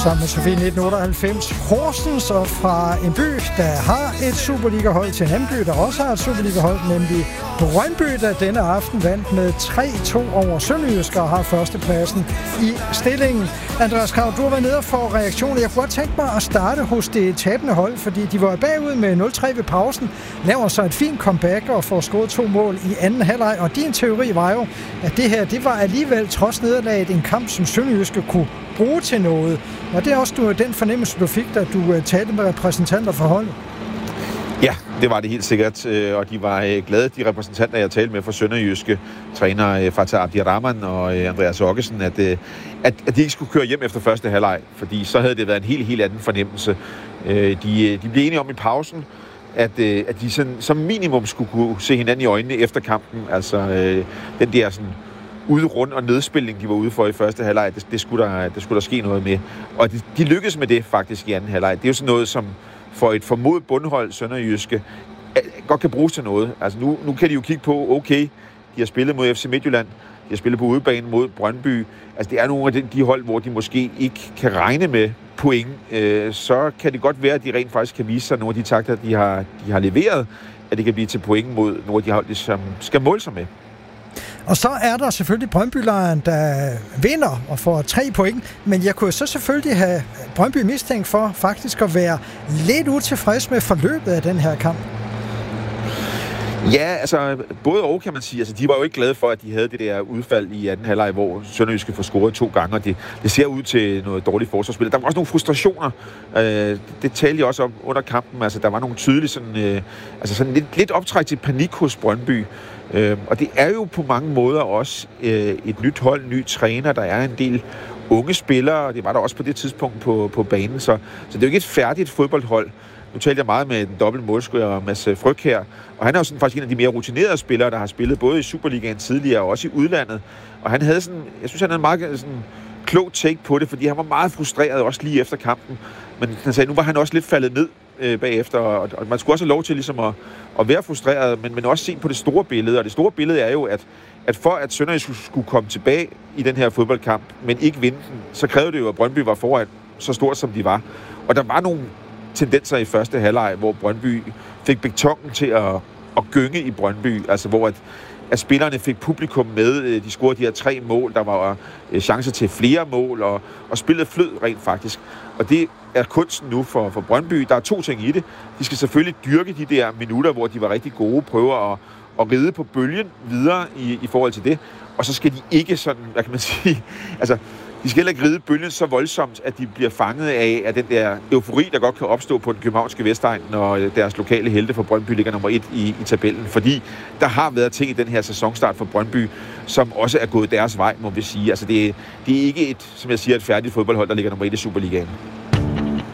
sammen med Sofie 1998. Horsens, og fra en by, der har et Superliga-hold, til en anden by, der også har et Superliga-hold, nemlig Brøndby, der denne aften vandt med 3-2 over Sønderjyske og har førstepladsen i stillingen. Andreas Krav, du har været nede for reaktioner. Jeg kunne godt tænke mig at starte hos det tabende hold, fordi de var bagud med 0-3 ved pausen, laver så et fint comeback og får scoret 2 mål i anden halvleg. Og din teori var jo, at det her, det var alligevel trods nederlaget en kamp, som Sønderjyske kunne bruge til noget. Og det er også den fornemmelse, du fik, da du talte med repræsentanter for holdet. Ja, det var det helt sikkert, og de var glade, de repræsentanter, jeg talte med fra Sønderjyske, træner Fatah Abdirahman og Andreas Okkesen, at de ikke skulle køre hjem efter første halvleg, fordi så havde det været en helt anden fornemmelse. De blev enige om i pausen, at de sådan, som minimum skulle kunne se hinanden i øjnene efter kampen. Altså den der sådan ude rundt og nedspilning, de var ude for i første halvleg, det skulle der ske noget med. Og de lykkedes med det faktisk i anden halvleg. Det er jo sådan noget, som for et formodet bundhold Sønderjyske godt kan bruges til noget. Altså nu kan de jo kigge på, okay, de har spillet mod FC Midtjylland, de har spillet på udebane mod Brøndby. Altså det er nogle af de hold, hvor de måske ikke kan regne med point. Så kan det godt være, at de rent faktisk kan vise sig nogle af de takter, de har leveret, at det kan blive til point mod nogle af de hold, som skal måle sig med. Og så er der selvfølgelig Brøndby-lejren, der vinder og får 3 point, men jeg kunne så selvfølgelig have Brøndby mistænkt for faktisk at være lidt utilfreds med forløbet af den her kamp. Ja, altså både og kan man sige. Altså de var jo ikke glade for, at de havde det der udfald i anden halvleg, hvor Sønderjyske får scoret 2 gange, og det ser ud til noget dårligt forsvarsspil. Der var også nogle frustrationer. Det talte jeg også om under kampen. Altså der var nogle tydelige sådan lidt optræk til panik hos Brøndby. Og det er jo på mange måder også et nyt hold, ny træner. Der er en del unge spillere, det var der også på det tidspunkt på banen. Så det er jo ikke et færdigt fodboldhold. Nu talte jeg meget med den dobbelt målscorer Mads Fryg her, og han er jo sådan faktisk en af de mere rutinerede spillere, der har spillet både i Superligaen tidligere og også i udlandet. Og han havde sådan, jeg synes han havde en meget sådan klog take på det, fordi han var meget frustreret også lige efter kampen. Men han sagde, nu var han også lidt faldet ned bagefter, og man skulle også have lov til ligesom at være frustreret, men også se på det store billede. Og det store billede er jo, at for at Sønderjyske skulle komme tilbage i den her fodboldkamp, men ikke vinde den, så krævede det jo, at Brøndby var foran så stort, som de var. Og der var nogle tendenser i første halvleg, hvor Brøndby fik betongen til at gynge i Brøndby, altså hvor at spillerne fik publikum med, de scorede de her 3 mål, der var chancer til flere mål, og spillet flød rent faktisk. Og det er kunsten nu for Brøndby. Der er 2 ting i det. De skal selvfølgelig dyrke de der minutter, hvor de var rigtig gode, prøve at ride på bølgen videre i forhold til det. Og så skal de ikke sådan, hvad kan man sige, altså de skal heller ikke ride bølgen så voldsomt, at de bliver fanget af den der eufori, der godt kan opstå på den københavnske Vestegn, når deres lokale helte for Brøndby ligger nummer 1 i tabellen. Fordi der har været ting i den her sæsonstart for Brøndby, som også er gået deres vej, må vi sige. Altså det er ikke som jeg siger, et færdigt fodboldhold, der ligger nummer 1 i Superligaen.